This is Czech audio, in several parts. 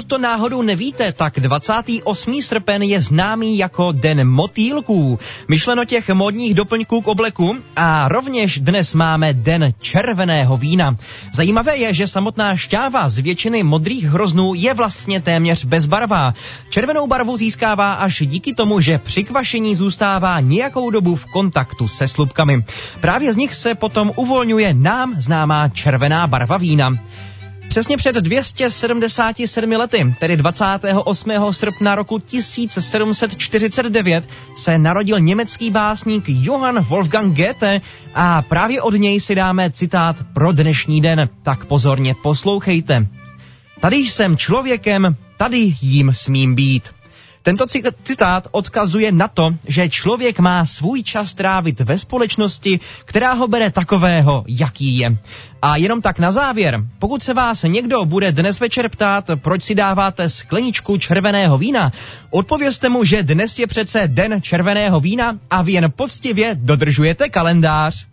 to náhodou nevíte, tak 28. srpen je známý jako Den motýlků, myšleno těch módních doplňků k obleku, a rovněž dnes máme Den červeného vína. Zajímavé je, že samotná šťáva z většiny modrých hroznů je vlastně téměř bezbarvá. Červenou barvu získává až díky tomu, že při kvašení zůstává nějakou dobu v kontaktu se slupkami. Právě z nich se potom uvolňuje nám známá červená barva vína. Přesně před 277 lety, tedy 28. srpna roku 1749, se narodil německý básník Johann Wolfgang Goethe a právě od něj si dáme citát pro dnešní den. Tak pozorně poslouchejte. Tady jsem člověkem, tady jím smím být. Tento citát odkazuje na to, že člověk má svůj čas trávit ve společnosti, která ho bere takového, jaký je. A jenom tak na závěr, pokud se vás někdo bude dnes večer ptát, proč si dáváte skleničku červeného vína, odpovězte mu, že dnes je přece Den červeného vína a vy jen poctivě dodržujete kalendář.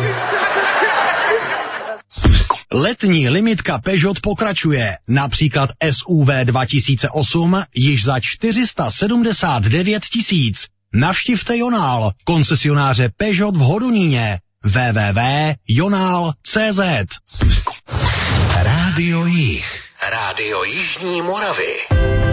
Letní limitka Peugeot pokračuje. Například SUV 2008 již za 479 000. Navštivte Jonál, koncesionáře Peugeot v Hodoníně. www.jonál.cz. Rádio Jih. Rádio Jižní Moravy.